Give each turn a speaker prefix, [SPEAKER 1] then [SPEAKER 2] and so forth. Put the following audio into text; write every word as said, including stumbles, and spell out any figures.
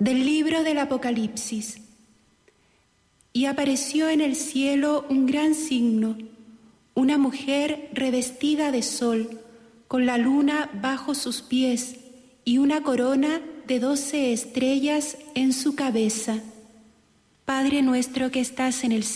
[SPEAKER 1] Del libro del Apocalipsis. Y apareció en el cielo un gran signo, una mujer revestida de sol, con la luna bajo sus pies y una corona de doce estrellas en su cabeza. Padre nuestro que estás en el cielo,